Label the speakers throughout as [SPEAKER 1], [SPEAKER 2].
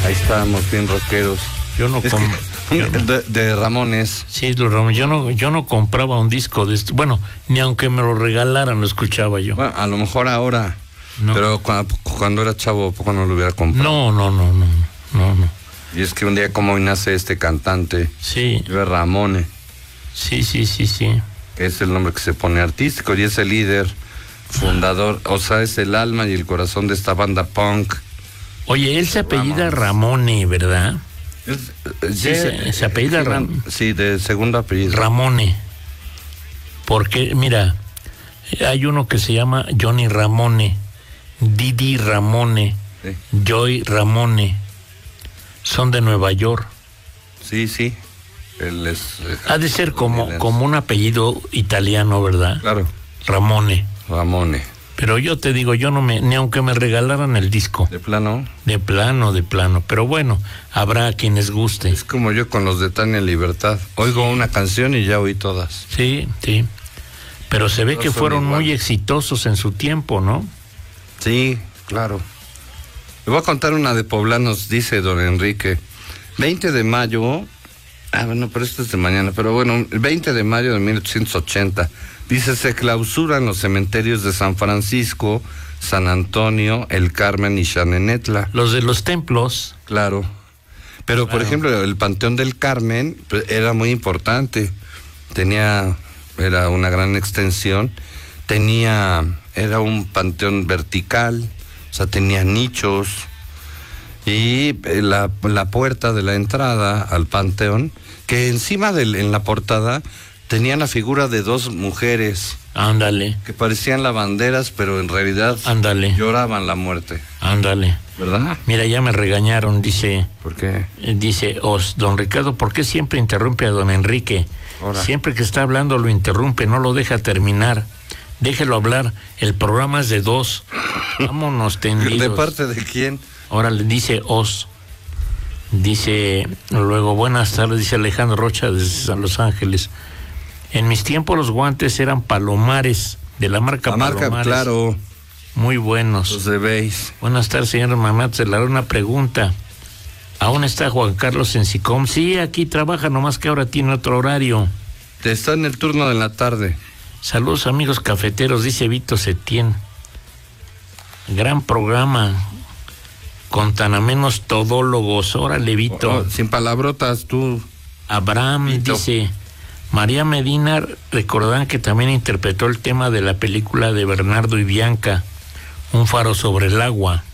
[SPEAKER 1] Ahí estábamos bien rockeros.
[SPEAKER 2] Yo no
[SPEAKER 1] de Ramones.
[SPEAKER 2] Sí, los Ramones. Yo no compraba un disco de esto. Bueno, ni aunque me lo regalaran lo escuchaba yo.
[SPEAKER 1] Bueno, a lo mejor ahora. No. Pero cuando era chavo, poco no lo hubiera comprado.
[SPEAKER 2] No.
[SPEAKER 1] Y es que un día como hoy nace este cantante.
[SPEAKER 2] Sí.
[SPEAKER 1] Ramones.
[SPEAKER 2] Sí.
[SPEAKER 1] Que es el nombre que se pone artístico y es el líder, fundador, o sea, es el alma y el corazón de esta banda punk.
[SPEAKER 2] Oye, él se apellida Ramone, ¿verdad? Se apellida Ramone.
[SPEAKER 1] Sí, de segundo apellido.
[SPEAKER 2] Ramone. Porque, mira, hay uno que se llama Johnny Ramone, Didi Ramone, sí. Joy Ramone. Son de Nueva York.
[SPEAKER 1] Sí. Él es,
[SPEAKER 2] ha de ser como un apellido italiano, ¿verdad?
[SPEAKER 1] Claro.
[SPEAKER 2] Ramone. Pero yo te digo, yo no ni aunque me regalaran el disco.
[SPEAKER 1] ¿De plano?
[SPEAKER 2] De plano. Pero bueno, habrá quienes guste.
[SPEAKER 1] Es como yo con los de Tania Libertad. Oigo una canción y ya oí todas.
[SPEAKER 2] Sí. Pero se ve que fueron muy exitosos en su tiempo, ¿no?
[SPEAKER 1] Sí, claro. Le voy a contar una de poblanos, dice don Enrique. 20 de mayo... bueno, pero esto es de mañana. Pero bueno, el 20 de mayo de 1880... Dice, se clausuran los cementerios de San Francisco, San Antonio, El Carmen y Xanenetla.
[SPEAKER 2] Los de los templos.
[SPEAKER 1] Claro. Pero, por ejemplo, el Panteón del Carmen era muy importante. Era una gran extensión. Era un panteón vertical, o sea, tenía nichos. Y la puerta de la entrada al panteón, que encima en la portada... Tenía la figura de dos mujeres.
[SPEAKER 2] Ándale.
[SPEAKER 1] Que parecían lavanderas, pero en realidad...
[SPEAKER 2] Ándale.
[SPEAKER 1] Lloraban la muerte.
[SPEAKER 2] Ándale.
[SPEAKER 1] ¿Verdad?
[SPEAKER 2] Mira, ya me regañaron, dice...
[SPEAKER 1] ¿Por qué?
[SPEAKER 2] Dice, don Ricardo, ¿por qué siempre interrumpe a don Enrique? Ahora. Siempre que está hablando lo interrumpe, no lo deja terminar. Déjelo hablar, el programa es de dos. Vámonos tendidos.
[SPEAKER 1] ¿De parte de quién?
[SPEAKER 2] Ahora le dice Os. Dice, luego, buenas tardes, dice Alejandro Rocha desde Los Ángeles. En mis tiempos los guantes eran Palomares, de la marca Palomares.
[SPEAKER 1] Claro.
[SPEAKER 2] Muy buenos.
[SPEAKER 1] Los de Beis.
[SPEAKER 2] Buenas tardes, señor Mamá. Se le haré una pregunta. ¿Aún está Juan Carlos en SICOM? Sí, aquí trabaja, nomás que ahora tiene otro horario.
[SPEAKER 1] Está en el turno de la tarde.
[SPEAKER 2] Saludos, amigos cafeteros, dice Vito Setién. Gran programa. Con tan amenos todólogos. Órale, Vito.
[SPEAKER 1] Sin palabrotas, tú.
[SPEAKER 2] Abraham Vito. Dice... María Medina, recordarán que también interpretó el tema de la película de Bernardo y Bianca, Un faro sobre el agua.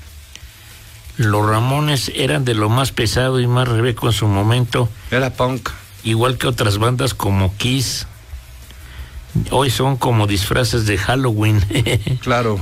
[SPEAKER 2] Los Ramones eran de lo más pesado y más rebeco en su momento.
[SPEAKER 1] Era punk.
[SPEAKER 2] Igual que otras bandas como Kiss. Hoy son como disfraces de Halloween.
[SPEAKER 1] Claro.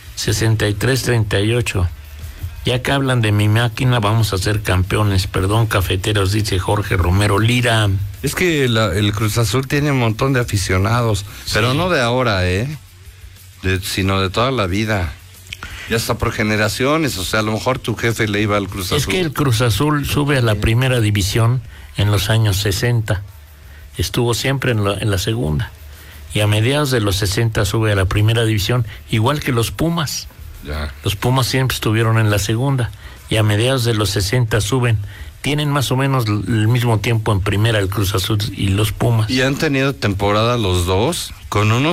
[SPEAKER 2] 63-38. Ya que hablan de mi máquina, vamos a ser campeones. Perdón, cafeteros, dice Jorge Romero Lira.
[SPEAKER 1] Es que el Cruz Azul tiene un montón de aficionados, sí. Pero no de ahora, sino de toda la vida. Ya está por generaciones, o sea, a lo mejor tu jefe le iba al Cruz Azul.
[SPEAKER 2] Es que el Cruz Azul sube a la primera división en los años 60. Estuvo siempre en la segunda. Y a mediados de los 60 sube a la primera división, igual que los Pumas.
[SPEAKER 1] Ya.
[SPEAKER 2] Los Pumas siempre estuvieron en la segunda. Y a mediados de los 60 suben. Tienen más o menos el mismo tiempo en primera el Cruz Azul y los Pumas.
[SPEAKER 1] Y han tenido temporada los dos con unos